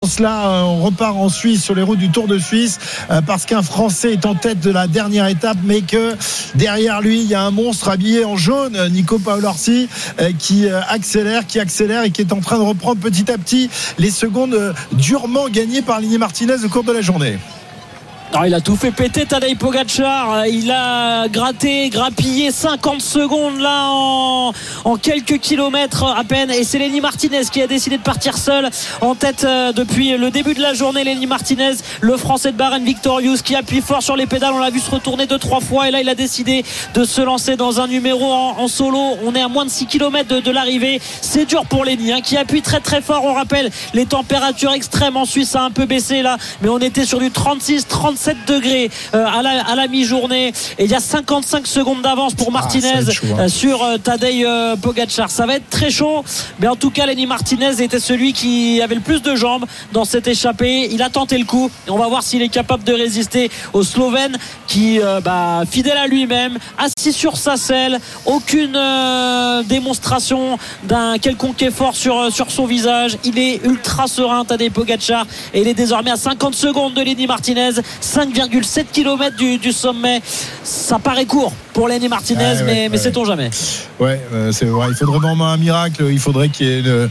cela, on repart en Suisse sur les routes du Tour de Suisse parce qu'un Français est en tête de la dernière étape, mais que derrière lui il y a un monstre habillé en jaune, Nico Paolorsi, qui accélère et qui est en train de reprendre petit à petit les secondes durement gagnées par Lenny Martinez au cours de la journée. Alors, il a tout fait péter Tadej Pogačar, il a grappillé 50 secondes là en quelques kilomètres à peine, et c'est Lenny Martinez qui a décidé de partir seul en tête depuis le début de la journée. Lenny Martinez, le Français de Bahreïn Victorious, qui appuie fort sur les pédales, on l'a vu se retourner 2-3 fois, et là il a décidé de se lancer dans un numéro en solo. On est à moins de 6 km de l'arrivée, c'est dur pour Lenny qui appuie très très fort. On rappelle les températures extrêmes en Suisse, ça a un peu baissé là, mais on était sur du 37 degrés à la mi-journée, et il y a 55 secondes d'avance pour Martinez sur Tadej Pogačar. Ça va être très chaud, mais en tout cas Lenny Martinez était celui qui avait le plus de jambes dans cette échappée. Il a tenté le coup et on va voir s'il est capable de résister au Slovène qui fidèle à lui-même, assis sur sa selle, aucune démonstration d'un quelconque effort sur son visage. Il est ultra serein, Tadej Pogačar, et il est désormais à 50 secondes de Lenny Martinez, 5,7 km du sommet. Ça paraît court pour Lenny Martinez, mais sait-on jamais. C'est vrai, il faudrait vraiment un miracle, il faudrait qu'il y ait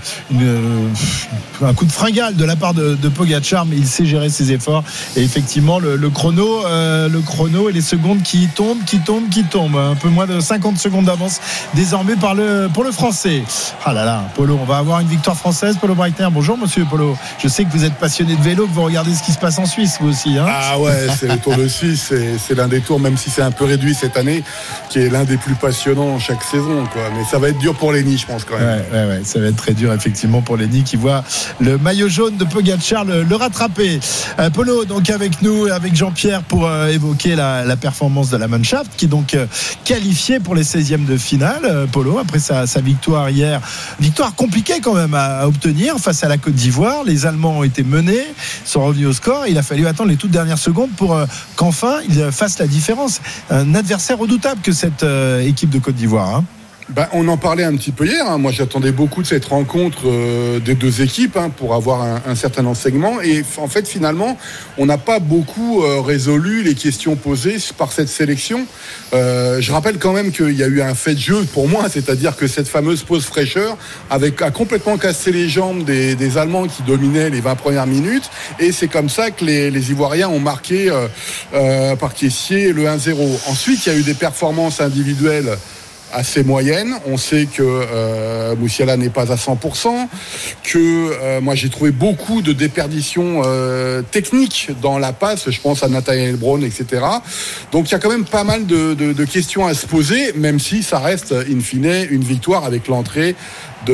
un coup de fringale de la part de Pogačar, mais il sait gérer ses efforts, et effectivement le chrono et les secondes qui tombent, un peu moins de 50 secondes d'avance désormais pour le Français. Ah là là, Polo, on va avoir une victoire française. Polo Breitner, bonjour monsieur Polo, je sais que vous êtes passionné de vélo, que vous regardez ce qui se passe en Suisse vous aussi c'est le Tour de Suisse, c'est l'un des tours, même si c'est un peu réduit cette année, qui est l'un des plus passionnants chaque saison, quoi. Mais ça va être dur pour Lenny, je pense, quand même. Ouais, ça va être très dur effectivement pour Lenny, qui voit le maillot jaune de Pogačar le rattraper. Polo, donc avec nous, avec Jean-Pierre, pour évoquer la performance de la Mannschaft, qui est donc qualifiée pour les 16e de finale. Polo, après sa victoire hier, victoire compliquée quand même à obtenir face à la Côte d'Ivoire. Les Allemands ont été menés, sont revenus au score, il a fallu attendre les toutes dernières secondes pour qu'enfin il fasse la différence. Un adversaire redoutable que cette équipe de Côte d'Ivoire. On en parlait un petit peu hier. Moi, j'attendais beaucoup de cette rencontre des deux équipes pour avoir un certain enseignement. Et en fait, finalement, on n'a pas beaucoup résolu les questions posées par cette sélection. Je rappelle quand même qu'il y a eu un fait de jeu pour moi, c'est-à-dire que cette fameuse pause fraîcheur a complètement cassé les jambes des Allemands qui dominaient les 20 premières minutes. Et c'est comme ça que les Ivoiriens ont marqué par caissier le 1-0. Ensuite, il y a eu des performances individuelles assez moyenne. On sait que Musiala n'est pas à 100%, que moi j'ai trouvé beaucoup de déperditions techniques dans la passe, je pense à Nathaniel Brown, etc. Donc il y a quand même pas mal de questions à se poser, même si ça reste in fine une victoire avec l'entrée du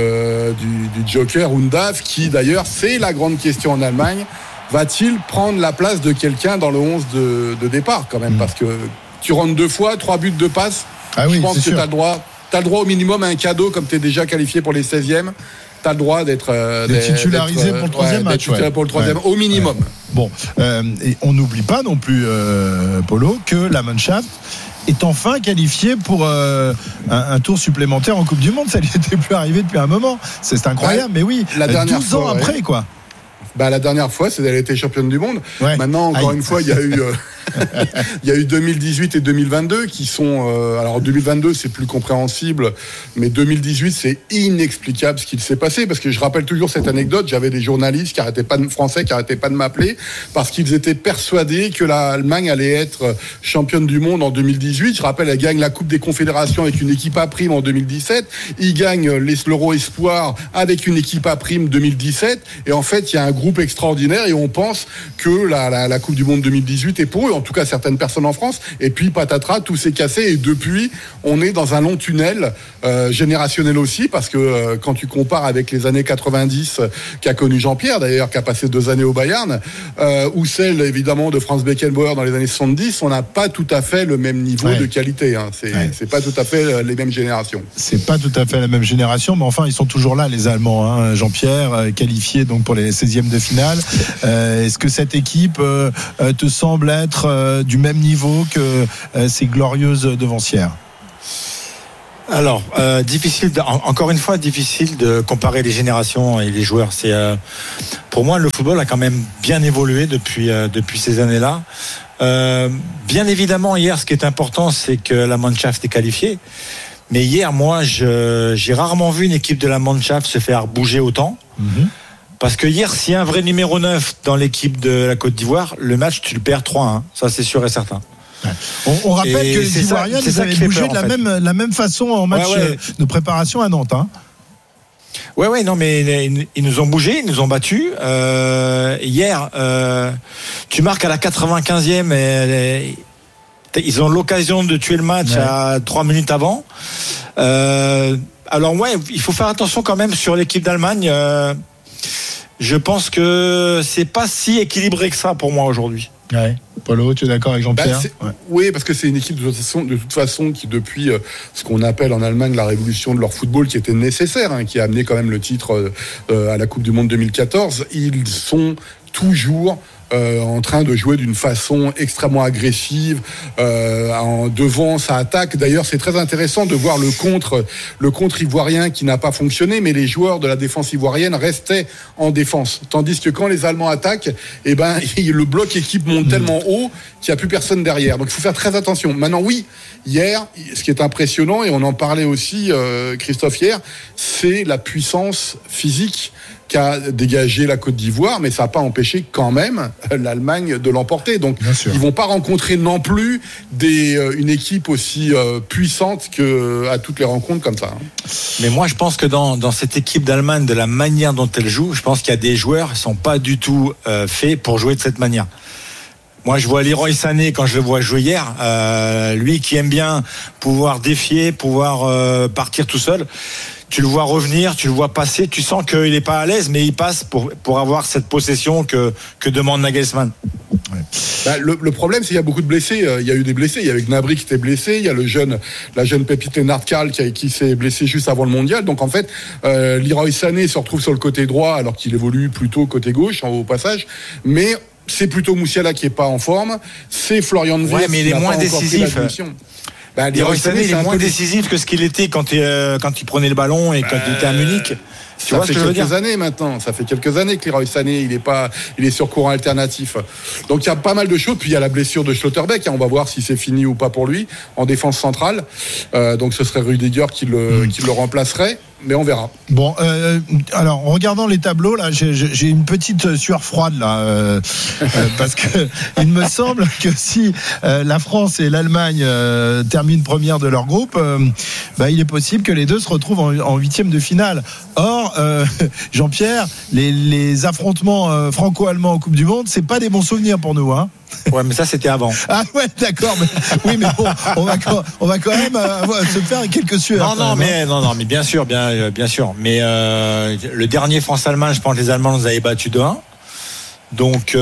Joker Undav, qui d'ailleurs c'est la grande question en Allemagne. Va-t-il prendre la place de quelqu'un dans le 11 de départ quand même, parce que tu rentres 2 fois, 3 buts de passe. Je pense que tu as le droit au minimum à un cadeau, comme tu es déjà qualifié pour les 16e. Tu as le droit d'être titularisé pour le 3e match. Pour le 3e, au minimum. Bon, et on n'oublie pas non plus, Polo, que la Mannschaft est enfin qualifiée pour un tour supplémentaire en Coupe du Monde. Ça lui était plus arrivé depuis un moment. C'est incroyable, mais oui, 12 ans après, quoi. La dernière fois, c'est qu'elle était championne du monde. Maintenant, encore une fois, il y a eu il y a eu 2018 et 2022 qui sont alors 2022 c'est plus compréhensible, mais 2018 c'est inexplicable ce qu'il s'est passé, parce que je rappelle toujours cette anecdote. J'avais des journalistes français qui arrêtaient pas de m'appeler parce qu'ils étaient persuadés que l'Allemagne allait être championne du monde en 2018. Je rappelle, elle gagne la Coupe des Confédérations avec une équipe à prime en 2017, ils gagnent l'Euro Espoir avec une équipe à prime 2017, et en fait il y a un groupe extraordinaire et on pense que la Coupe du monde 2018 est pour eux, en tout cas certaines personnes en France, et puis patatras, tout s'est cassé, et depuis on est dans un long tunnel générationnel aussi, parce que quand tu compares avec les années 90 qu'a connu Jean-Pierre d'ailleurs, qui a passé 2 années au Bayern, ou celle évidemment de Franz Beckenbauer dans les années 70, on n'a pas tout à fait le même niveau de qualité, c'est pas tout à fait les mêmes générations. C'est pas tout à fait la même génération, mais enfin ils sont toujours là les Allemands, Jean-Pierre, qualifié donc pour les 16e de finale. Est-ce que cette équipe te semble être du même niveau que ces glorieuses devancières? Alors, encore une fois, difficile de comparer les générations et les joueurs. Pour moi, le football a quand même bien évolué depuis ces années-là. Bien évidemment, hier, ce qui est important, c'est que la Mannschaft est qualifiée. Mais hier, moi, j'ai rarement vu une équipe de la Mannschaft se faire bouger autant. Mm-hmm. Parce que hier, s'il y a un vrai numéro 9 dans l'équipe de la Côte d'Ivoire, le match, tu le perds 3-1. Ça, c'est sûr et certain. On rappelle que les Ivoiriens avaient bougé de la même façon en match de préparation à Nantes. Hein. Ouais, non, mais ils nous ont bougé, ils nous ont battus. Hier, tu marques à la 95e et ils ont l'occasion de tuer le match à 3 minutes avant. Alors, il faut faire attention quand même sur l'équipe d'Allemagne. Je pense que c'est pas si équilibré que ça pour moi aujourd'hui. Ouais. Polo, tu es d'accord avec Jean-Pierre? Oui, parce que c'est une équipe de toute façon qui, depuis ce qu'on appelle en Allemagne la révolution de leur football, qui était nécessaire, qui a amené quand même le titre à la Coupe du Monde 2014, ils sont toujours en train de jouer d'une façon extrêmement agressive devant sa attaque. D'ailleurs, c'est très intéressant de voir le contre ivoirien qui n'a pas fonctionné, mais les joueurs de la défense ivoirienne restaient en défense. Tandis que quand les Allemands attaquent, le bloc équipe monte tellement haut qu'il n'y a plus personne derrière. Donc il faut faire très attention. Maintenant, oui, hier, ce qui est impressionnant, et on en parlait aussi, Christophe, hier, c'est la puissance physique qu'a dégagé la Côte d'Ivoire, mais ça n'a pas empêché quand même l'Allemagne de l'emporter. Donc ils vont pas rencontrer non plus une équipe aussi puissante qu'à toutes les rencontres comme ça. Mais moi je pense que dans cette équipe d'Allemagne, de la manière dont elle joue, je pense qu'il y a des joueurs qui sont pas du tout faits pour jouer de cette manière. Moi, je vois Leroy Sané quand je le vois jouer hier. Lui qui aime bien pouvoir défier, pouvoir partir tout seul. Tu le vois revenir, tu le vois passer, tu sens qu'il n'est pas à l'aise, mais il passe pour avoir cette possession que demande Nagelsmann. Le problème, c'est qu'il y a beaucoup de blessés. Il y a eu des blessés. Il y avait Gnabry qui était blessé. Il y a la jeune pépite Lennart Karl qui s'est blessé juste avant le mondial. Donc en fait, Leroy Sané se retrouve sur le côté droit alors qu'il évolue plutôt côté gauche au passage. Mais c'est plutôt Moussiala qui est pas en forme. C'est Florian Wirtz mais il est moins décisif. Leroy Sané, il est moins décisif que ce qu'il était quand il prenait le ballon et quand il était à Munich. Ça fait quelques années maintenant. Ça fait quelques années que Leroy Sané, il est sur courant alternatif. Donc il y a pas mal de choses. Puis il y a la blessure de Schlotterbeck. On va voir si c'est fini ou pas pour lui en défense centrale. Donc ce serait Rudiger qui le remplacerait. Mais on verra. Bon, alors en regardant les tableaux là, j'ai une petite sueur froide là, parce que il me semble que si la France et l'Allemagne terminent première de leur groupe, il est possible que les deux se retrouvent en huitième de finale. Or, Jean-Pierre, les affrontements franco-allemands en Coupe du Monde, c'est pas des bons souvenirs pour nous, hein. Ouais, mais ça c'était avant. Ah ouais, d'accord. Mais bon, on va quand même se faire quelques sueurs. Non, mais bien sûr. Mais le dernier France-Allemagne, je pense que les Allemands nous avaient battus 2-1. Donc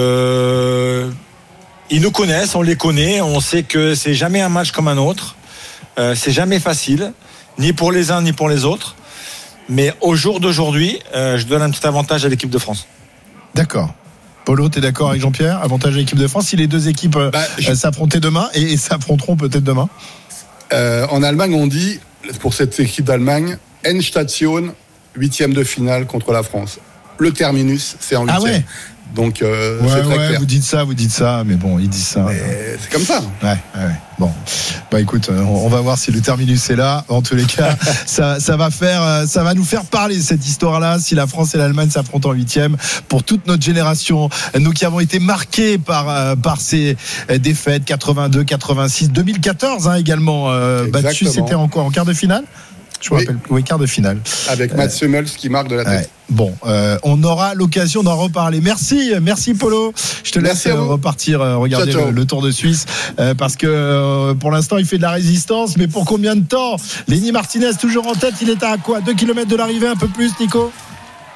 ils nous connaissent, on les connaît, on sait que c'est jamais un match comme un autre. C'est jamais facile, ni pour les uns ni pour les autres. Mais au jour d'aujourd'hui, je donne un petit avantage à l'équipe de France. D'accord. Polo, t'es d'accord avec Jean-Pierre? Avantage à l'équipe de France si les deux équipes s'affrontaient demain et s'affronteront peut-être demain. En Allemagne, on dit, pour cette équipe d'Allemagne, Endstation, 8e de finale contre la France. Le terminus, c'est en 8e. Ah ouais. Donc c'est très clair. Vous dites ça, mais bon, ils disent ça. C'est comme ça. Ouais. Bon, écoute, on va voir si le terminus est là. En tous les cas, ça va nous faire parler cette histoire-là. Si la France et l'Allemagne s'affrontent en 8e, pour toute notre génération, nous qui avons été marqués par ces défaites 82, 86, 2014 également battus. C'était encore en quart de finale. Je me rappelle. Oui, quart de finale. Avec Mats Hummels qui marque de la tête. Bon, on aura l'occasion d'en reparler. Merci Polo. Je te laisse repartir regarder le Tour de Suisse parce que pour l'instant il fait de la résistance, mais pour combien de temps? Lenny Martinez toujours en tête, il est à quoi? 2 km de l'arrivée, un peu plus, Nico?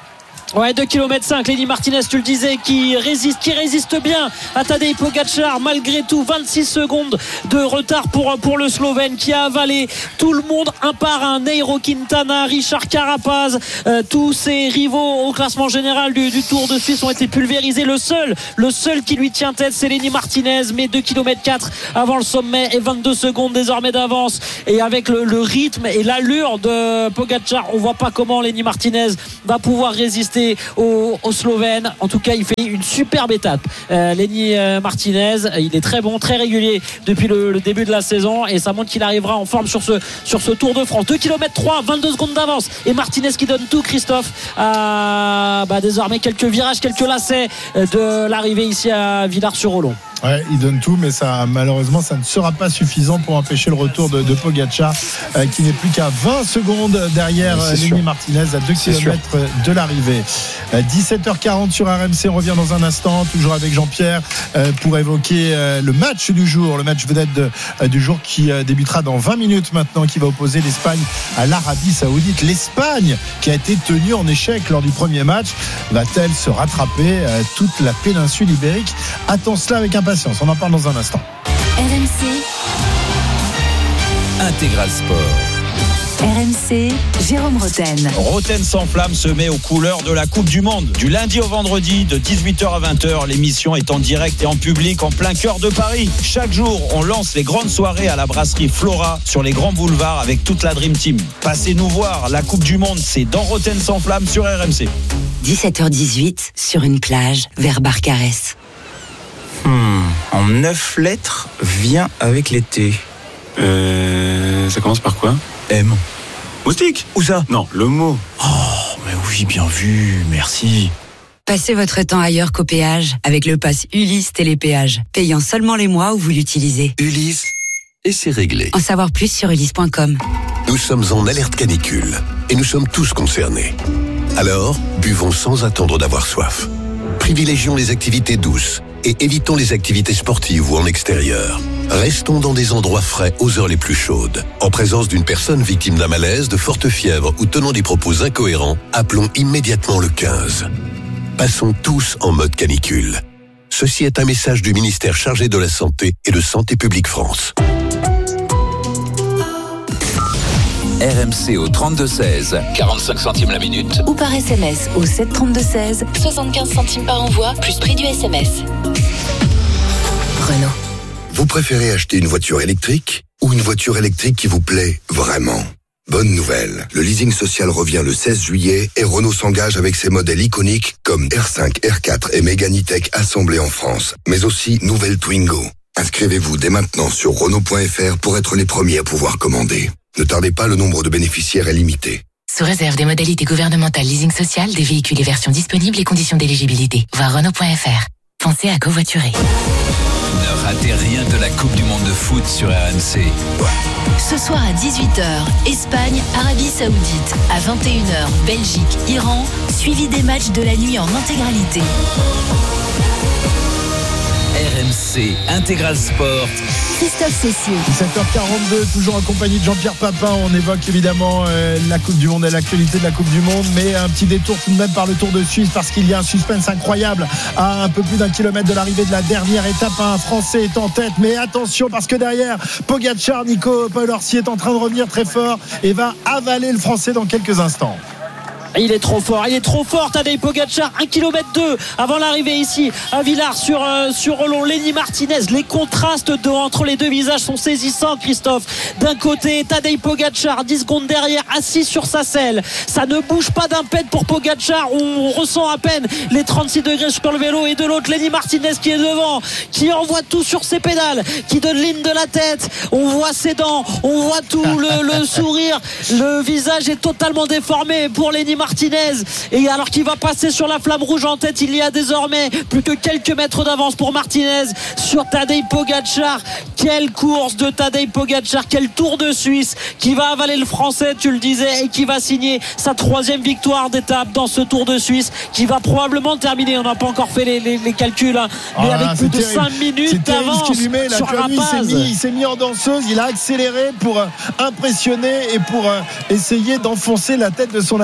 Ouais, 2 km 5, Lenny Martinez, tu le disais, qui résiste bien à Tadej Pogačar, malgré tout. 26 secondes de retard pour le Slovène, qui a avalé tout le monde un par un. Nairo Quintana, Richard Carapaz, tous ses rivaux au classement général du Tour de Suisse ont été pulvérisés. Le seul qui lui tient tête, c'est Lenny Martinez, mais 2 km 4 avant le sommet et 22 secondes désormais d'avance. Et avec le rythme et l'allure de Pogačar, on voit pas comment Lenny Martinez va pouvoir résister aux Slovènes. En tout cas, il fait une superbe étape. Lenny Martinez, il est très bon, très régulier depuis le début de la saison, et ça montre qu'il arrivera en forme sur ce Tour de France. 2 km 3, 22 secondes d'avance, et Martinez qui donne tout, Christophe, à désormais quelques virages, quelques lacets de l'arrivée ici à Villars-sur-Olon. Ouais, il donne tout, mais malheureusement, ça ne sera pas suffisant pour empêcher le retour de Pogačar, qui n'est plus qu'à 20 secondes derrière Lenny Martinez, à 2 km de l'arrivée. 17h40 sur RMC, on revient dans un instant, toujours avec Jean-Pierre, pour évoquer le match du jour, le match vedette du jour, qui débutera dans 20 minutes maintenant, qui va opposer l'Espagne à l'Arabie Saoudite. L'Espagne, qui a été tenue en échec lors du premier match, va-t-elle se rattraper? Toute la péninsule ibérique attend cela avec impatience. On en parle dans un instant. RMC Intégral Sport. RMC, Jérôme Roten. Roten sans flamme se met aux couleurs de la Coupe du Monde. Du lundi au vendredi, de 18h à 20h, l'émission est en direct et en public en plein cœur de Paris. Chaque jour, on lance les grandes soirées à la brasserie Flora sur les grands boulevards avec toute la Dream Team. Passez nous voir, la Coupe du Monde, c'est dans Roten sans flamme sur RMC. 17h18, sur une plage, vers Barcarès. En 9 lettres, vient avec l'été. Ça commence par quoi? M. Moustique? Où ça? Non, le mot. Oh, mais oui, bien vu, merci. Passez votre temps ailleurs qu'au péage avec le pass Ulysse Télépéage, payant seulement les mois où vous l'utilisez. Ulysse, et c'est réglé. En savoir plus sur ulysse.com. Nous sommes en alerte canicule et nous sommes tous concernés. Alors, buvons sans attendre d'avoir soif. Privilégions les activités douces et évitons les activités sportives ou en extérieur. Restons dans des endroits frais aux heures les plus chaudes. En présence d'une personne victime d'un malaise, de forte fièvre ou tenant des propos incohérents, appelons immédiatement le 15. Passons tous en mode canicule. Ceci est un message du ministère chargé de la Santé et de Santé publique France. RMC au 32-16, 45 centimes la minute. Ou par SMS au 732-16, 75 centimes par envoi, plus prix du SMS. Renault. Vous préférez acheter une voiture électrique ou une voiture électrique qui vous plaît vraiment? Bonne nouvelle, le leasing social revient le 16 juillet et Renault s'engage avec ses modèles iconiques comme R5, R4 et Mégane E-Tech assemblés en France, mais aussi nouvelle Twingo. Inscrivez-vous dès maintenant sur Renault.fr pour être les premiers à pouvoir commander. Ne tardez pas, le nombre de bénéficiaires est limité. Sous réserve des modalités gouvernementales leasing social, des véhicules et versions disponibles et conditions d'éligibilité. Voir Renault.fr. Pensez à covoiturer. Ne ratez rien de la Coupe du Monde de foot sur RMC. Ce soir à 18h, Espagne, Arabie Saoudite. À 21h, Belgique, Iran. Suivi des matchs de la nuit en intégralité. RMC Intégral Sport. Christophe Cessieux. 17h42, toujours accompagné de Jean-Pierre Papin. On évoque évidemment la Coupe du Monde et l'actualité de la Coupe du Monde, mais un petit détour tout de même par le Tour de Suisse, parce qu'il y a un suspense incroyable à un peu plus d'1 kilomètre de l'arrivée de la dernière étape. Un Français est en tête, mais attention, parce que derrière, Pogačar, Nico Paul-Orsi est en train de revenir très fort et va avaler le Français dans quelques instants. Il est trop fort Tadej Pogačar. 1 km 2 avant l'arrivée ici à Villars sur Olon. Lenny Martinez, les contrastes entre les deux visages sont saisissants, Christophe. D'un côté, Tadej Pogačar 10 secondes derrière, assis sur sa selle, ça ne bouge pas d'un pet pour Pogačar, on ressent à peine les 36 degrés sur le vélo. Et de l'autre, Lenny Martinez qui est devant, qui envoie tout sur ses pédales, qui donne ligne de la tête, on voit ses dents, on voit tout le sourire, le visage est totalement déformé pour Lenny Martinez. Et alors qu'il va passer sur la flamme rouge en tête, il y a désormais plus que quelques mètres d'avance pour Martinez sur Tadej Pogačar. Quelle course de Tadej Pogačar, quel Tour de Suisse, qui va avaler le Français, tu le disais, et qui va signer sa 3e victoire d'étape dans ce Tour de Suisse, qui va probablement terminer, on n'a pas encore fait les calculs, hein, mais avec plus de 5 minutes d'avance sur Rapaz. Il s'est mis en danseuse, il a accéléré pour impressionner et pour essayer d'enfoncer la tête de son adversaire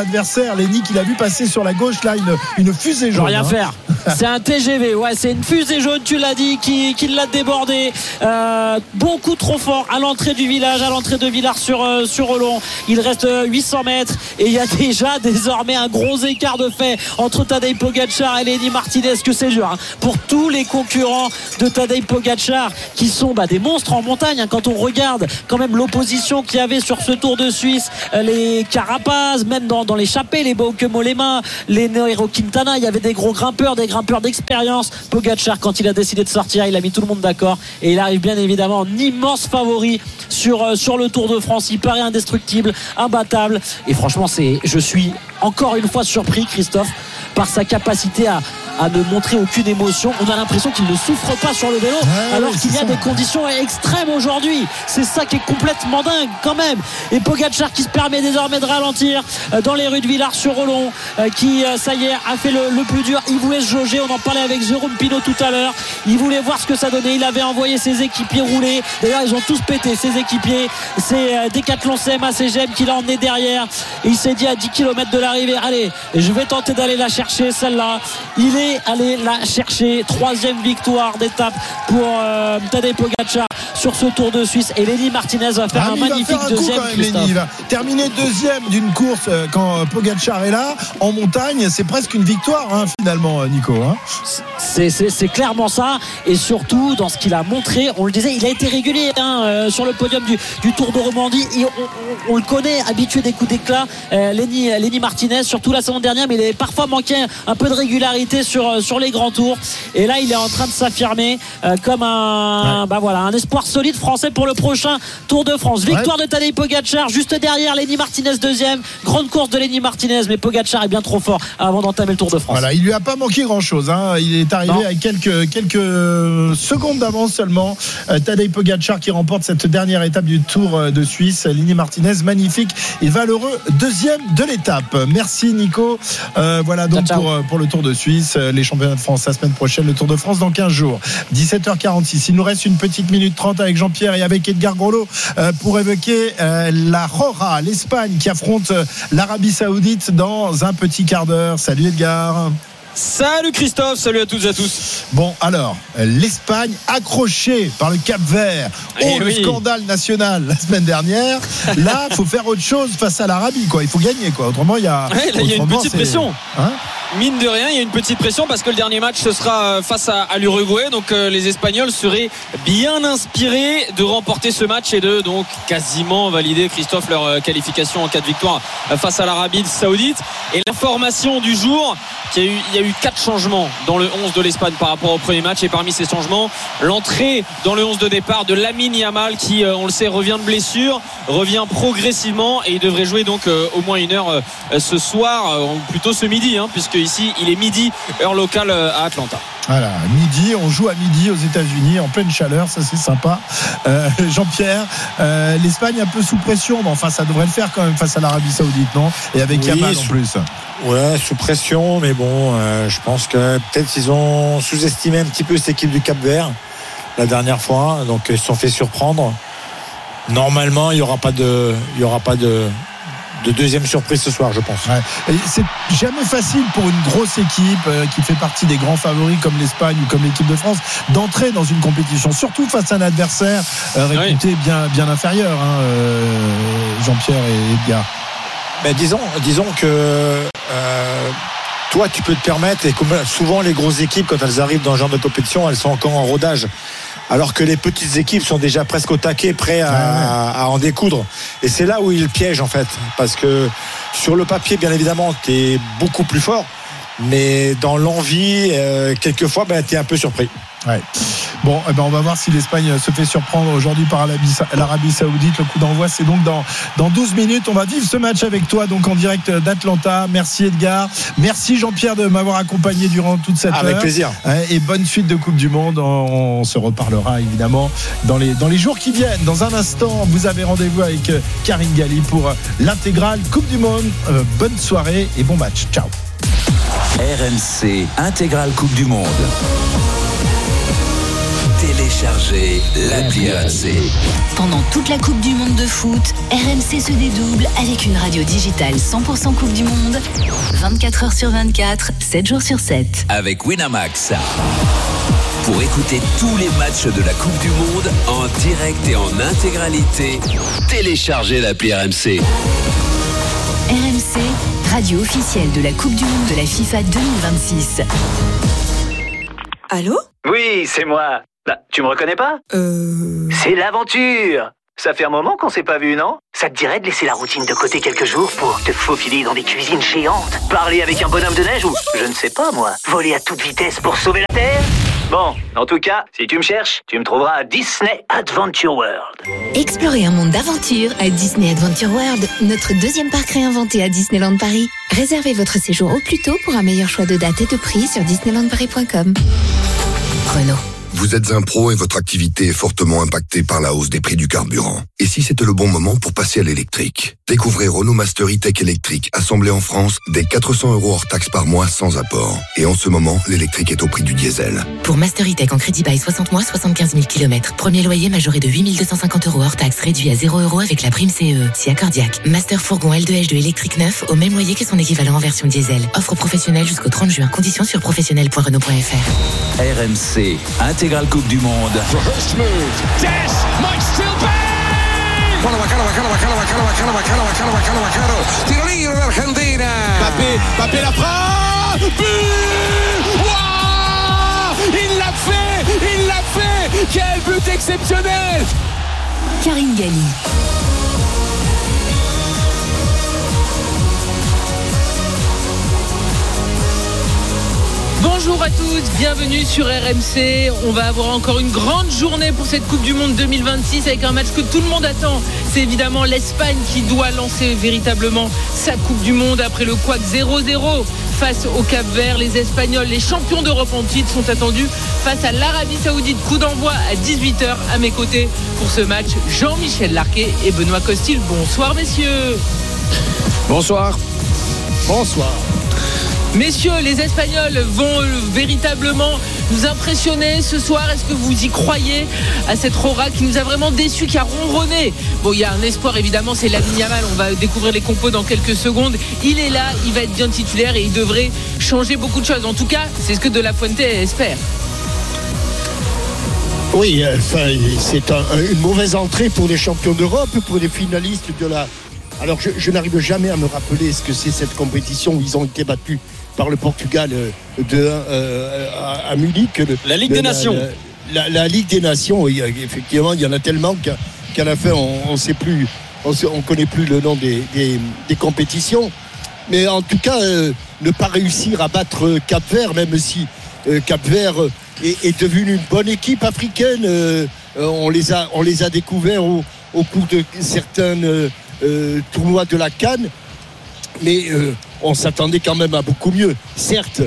vert, Lenny, qu'il a vu passer sur la gauche là une fusée jaune. Rien faire. C'est un TGV, ouais, c'est une fusée jaune, tu l'as dit, qui l'a débordé beaucoup trop fort à l'entrée du village, à l'entrée de Villars-sur-Olon. Il reste 800 mètres et il y a déjà désormais un gros écart de fait entre Tadej Pogačar et Lenny Martinez, que c'est dur pour tous les concurrents de Tadej Pogačar qui sont des monstres en montagne. Quand on regarde quand même l'opposition qu'il y avait sur ce Tour de Suisse, les Carapaz, même dans l'échappée, les Bauke Mollema, les Nairo Quintana, il y avait des gros grimpeurs d'expérience. Pogačar, quand il a décidé de sortir, il a mis tout le monde d'accord et il arrive bien évidemment en immense favori sur le Tour de France. Il paraît indestructible, imbattable et franchement je suis encore une fois surpris, Christophe, par sa capacité à ne montrer aucune émotion. On a l'impression qu'il ne souffre pas sur le vélo, alors qu'il y a des conditions extrêmes aujourd'hui. C'est ça qui est complètement dingue quand même. Et Pogačar qui se permet désormais de ralentir dans les rues de Villars-sur-Olon, qui ça y est a fait le plus dur. Il voulait se jauger, on en parlait avec Jérôme Pinault tout à l'heure. Il voulait voir ce que ça donnait. Il avait envoyé ses équipiers rouler. D'ailleurs ils ont tous pété, ses équipiers. C'est Decathlon CMA CGM qui l'a emmené derrière et il s'est dit à 10 km de l'arrivée, allez, je vais tenter d'aller la chercher celle-là. Il est allé la chercher. 3e victoire d'étape pour Tadej Pogačar sur ce Tour de Suisse et Lenny Martinez va faire un magnifique deuxième. Il va terminer deuxième d'une course quand Pogačar est là en montagne. C'est presque une victoire finalement, Nico. C'est clairement ça, et surtout dans ce qu'il a montré, on le disait, il a été régulier sur le podium du Tour de Romandie et on le connaît, habitué des coups d'éclat, Lenny Martinez, surtout la saison dernière, mais il avait parfois manqué un peu de régularité sur les grands tours, et là il est en train de s'affirmer comme un espoir solide français pour le prochain Tour de France. Victoire de Tadej Pogačar, juste derrière Lenny Martinez deuxième, grande course de Lenny Martinez, mais Pogačar est bien trop fort avant d'entamer le Tour de France. Voilà, il lui a pas manqué grand chose, il est arrivé avec quelques secondes d'avance seulement. Tadej Pogačar qui remporte cette dernière étape du Tour de Suisse. Lenny Martinez, magnifique et valeureux deuxième de l'étape. Merci Nico. Voilà donc pour le Tour de Suisse, les championnats de France la semaine prochaine, le Tour de France dans 15 jours. 17h46. Il nous reste une petite minute 30 avec Jean-Pierre et avec Edgar Grolot pour évoquer la Roja, l'Espagne qui affronte l'Arabie Saoudite dans un petit quart d'heure. Salut Edgar. Salut Christophe, salut à toutes et à tous. Bon, alors, l'Espagne accrochée par le Cap-Vert le scandale national la semaine dernière. Là, il faut faire autre chose face à l'Arabie, quoi. Il faut gagner, quoi. Autrement, il y a une petite pression. Mine de rien, il y a une petite pression parce que le dernier match, ce sera face à l'Uruguay. Donc les Espagnols seraient bien inspirés de remporter ce match et de donc quasiment valider, Christophe, leur qualification en cas de victoire face à l'Arabie Saoudite. Et l'information du jour, il y a eu 4 changements dans le 11 de l'Espagne par rapport au premier match, et parmi ces changements, l'entrée dans le 11 de départ de Lamine Yamal qui, on le sait, revient de blessure, revient progressivement, et il devrait jouer donc au moins 1 heure ce soir, plutôt ce midi, puisque ici il est midi heure locale à Atlanta. Voilà, midi, on joue à midi aux États-Unis en pleine chaleur, ça c'est sympa. Jean-Pierre, l'Espagne un peu sous pression, mais enfin ça devrait le faire quand même face à l'Arabie Saoudite, non? Et avec Yamal en plus. Ouais, sous pression, mais bon, je pense que peut-être ils ont sous-estimé un petit peu cette équipe du Cap-Vert la dernière fois, donc ils se sont fait surprendre. Normalement, il y aura pas de deuxième surprise ce soir, je pense. Et c'est jamais facile pour une grosse équipe qui fait partie des grands favoris comme l'Espagne ou comme l'équipe de France d'entrer dans une compétition, surtout face à un adversaire réputé bien inférieur, Jean-Pierre et Edgar. Mais disons que toi tu peux te permettre, et comme souvent les grosses équipes quand elles arrivent dans ce genre de compétition, elles sont encore en rodage, alors que les petites équipes sont déjà presque au taquet, prêts à en découdre. Et c'est là où ils piègent en fait, parce que sur le papier bien évidemment t'es beaucoup plus fort, mais dans l'envie quelquefois t'es un peu surpris. Bon, on va voir si l'Espagne se fait surprendre aujourd'hui par l'Arabie Saoudite. Le coup d'envoi, c'est donc dans 12 minutes. On va vivre ce match avec toi, donc en direct d'Atlanta. Merci Edgar. Merci Jean-Pierre de m'avoir accompagné durant toute cette heure. Avec plaisir. Et bonne suite de Coupe du Monde. On se reparlera évidemment dans les jours qui viennent. Dans un instant, vous avez rendez-vous avec Karine Galli pour l'intégrale Coupe du Monde. Bonne soirée et bon match. Ciao. RMC intégrale Coupe du Monde. Téléchargez Téléchargez l'appli RMC. Pendant toute la Coupe du Monde de foot, RMC se dédouble avec une radio digitale 100% Coupe du Monde, 24 heures sur 24, 7 jours sur 7. Avec Winamax. Pour écouter tous les matchs de la Coupe du Monde en direct et en intégralité, téléchargez l'appli RMC. RMC, radio officielle de la Coupe du Monde de la FIFA 2026. Allô ? Oui, c'est moi. Bah, tu me reconnais pas ? C'est l'aventure. Ça fait un moment qu'on s'est pas vu, non ? Ça te dirait de laisser la routine de côté quelques jours pour te faufiler dans des cuisines géantes, parler avec un bonhomme de neige ou, je ne sais pas moi, voler à toute vitesse pour sauver la Terre ? Bon, en tout cas, si tu me cherches, tu me trouveras à Disney Adventure World. Explorez un monde d'aventure à Disney Adventure World, notre deuxième parc réinventé à Disneyland Paris. Réservez votre séjour au plus tôt pour un meilleur choix de date et de prix sur disneylandparis.com. Renault. Vous êtes un pro et votre activité est fortement impactée par la hausse des prix du carburant. Et si c'était le bon moment pour passer à l'électrique ? Découvrez Renault Master E-Tech électrique, assemblé en France, dès 400 € hors taxe par mois sans apport. Et en ce moment, l'électrique est au prix du diesel. Pour Master E-Tech en crédit bail 60 mois, 75 000 km. Premier loyer majoré de 8 250 € hors taxe, réduit à 0 € avec la prime CE. Si accordiaque. Master fourgon L2H2 électrique neuf, au même loyer que son équivalent en version diesel. Offre professionnelle jusqu'au 30 juin. Conditions sur professionnel.renault.fr. RMC, intégrale Coupe du Monde. Mbappé la frappe. Il l'a fait. Quel but exceptionnel. Karine Galli. Bonjour à tous, bienvenue sur RMC. On va avoir encore une grande journée pour cette Coupe du Monde 2026 avec un match que tout le monde attend. C'est évidemment l'Espagne qui doit lancer véritablement sa Coupe du Monde après le couac 0-0 face au Cap-Vert. Les Espagnols, les champions d'Europe en titre, sont attendus face à l'Arabie Saoudite. Coup d'envoi à 18h. À mes côtés pour ce match, Jean-Michel Larquet et Benoît Costil. Bonsoir messieurs. Bonsoir. Bonsoir. Messieurs, les Espagnols vont véritablement nous impressionner ce soir. Est-ce que vous y croyez à cette Rora qui nous a vraiment déçus, qui a ronronné ? Bon, il y a un espoir évidemment, c'est Lamine Yamal. On va découvrir les compos dans quelques secondes. Il est là, il va être bien titulaire et il devrait changer beaucoup de choses. En tout cas, c'est ce que De La Fuente espère. Oui, c'est une mauvaise entrée pour les champions d'Europe, pour les finalistes de la... Alors je n'arrive jamais à me rappeler ce que c'est cette compétition où ils ont été battus par le Portugal à Munich. La Ligue des Nations. La Ligue des Nations, oui, effectivement, il y en a tellement qu'à la fin, on ne sait plus, on connaît plus le nom des compétitions. Mais en tout cas, ne pas réussir à battre Cap-Vert, même si Cap-Vert est devenu une bonne équipe africaine. On les a découverts au cours de certains tournois de la CAN. Mais on s'attendait quand même à beaucoup mieux. Certes,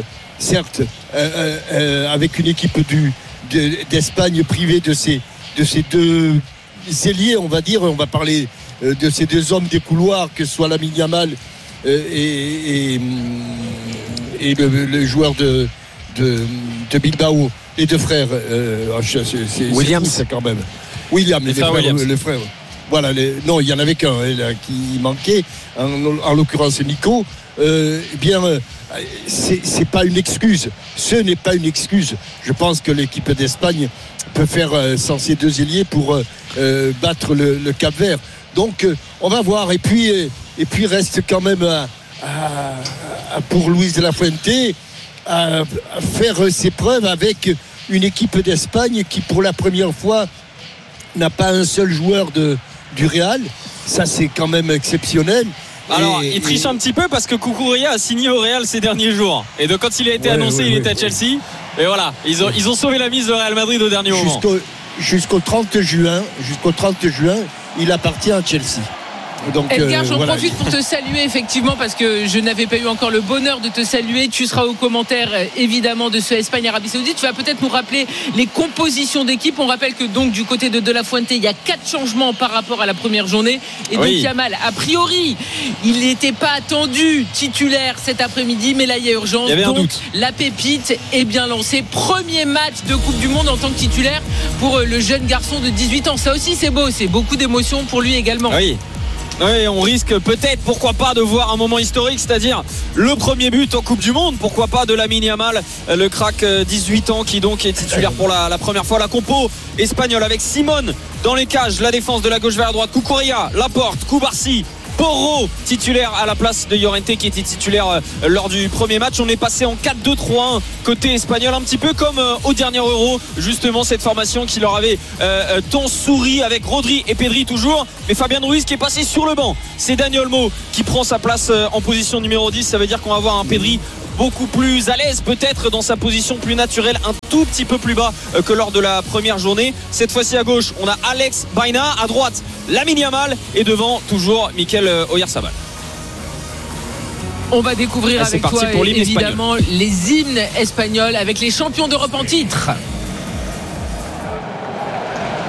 avec une équipe d'Espagne privée de ces deux ailiers, on va dire, on va parler de ces deux hommes des couloirs, que ce soit Lamine Yamal et le joueur de Bilbao, les deux frères. Williams, c'est quand même. Williams, les frères. Voilà, non, il y en avait qu'un qui manquait, en l'occurrence Nico. C'est pas une excuse. Ce n'est pas une excuse. Je pense que l'équipe d'Espagne peut faire sans ces deux ailiers pour battre le Cap-Vert. Donc, on va voir. Et puis reste quand même pour Luis de la Fuente à faire ses preuves avec une équipe d'Espagne qui, pour la première fois, n'a pas un seul joueur du Real. Ça, c'est quand même exceptionnel. Alors, il triche un petit peu parce que Cucurella a signé au Real ces derniers jours. Et donc, quand il a été annoncé, il était à Chelsea. Et voilà, ils ont sauvé la mise de Real Madrid au dernier moment. Jusqu'au 30 juin, il appartient à Chelsea. Donc, Edgar, j'en voilà. profite pour te saluer effectivement parce que je n'avais pas eu encore le bonheur de te saluer. Tu seras au commentaire évidemment de ce Espagne-Arabie Saoudite. Tu vas peut-être nous rappeler les compositions d'équipe. On rappelle que donc du côté de La Fuente, il y a 4 changements par rapport à la première journée. Et donc Yamal, a priori, il n'était pas attendu titulaire cet après-midi, mais là il y a urgence. Il y avait un donc doute. la pépite est bien lancée. Premier match de Coupe du Monde en tant que titulaire pour le jeune garçon de 18 ans. Ça aussi c'est beau, c'est beaucoup d'émotions pour lui également. Oui, on risque peut-être, pourquoi pas, de voir un moment historique, c'est-à-dire le premier but en Coupe du Monde, pourquoi pas, de Lamine Yamal, le crack 18 ans qui donc est titulaire pour la première fois. La compo espagnole avec Simone dans les cages, la défense de la gauche vers la droite, Cucurella, Laporte, Cubarsí, Porro titulaire à la place de Llorente qui était titulaire lors du premier match. On est passé en 4-2-3-1 côté espagnol, un petit peu comme au dernier Euro, justement cette formation qui leur avait tant souri avec Rodri et Pedri toujours, mais Fabien Ruiz qui est passé sur le banc. C'est Dani Olmo qui prend sa place en position numéro 10. Ça veut dire qu'on va avoir un Pedri beaucoup plus à l'aise, peut-être dans sa position plus naturelle, un tout petit peu plus bas que lors de la première journée. Cette fois-ci à gauche, on a Alex Baena, à droite Lamine Yamal et devant toujours Mikel Oyarzabal. On va découvrir avec toi évidemment les hymnes espagnols avec les champions d'Europe en titre.